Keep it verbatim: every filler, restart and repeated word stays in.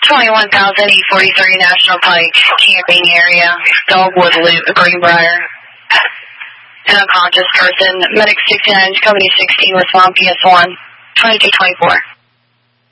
twenty-one thousand E forty-three National Pike, camping area, Dogwood Loop, Greenbrier. An unconscious person, medic sixty-nine, company sixteen, respond P S one, twenty-two twenty-four.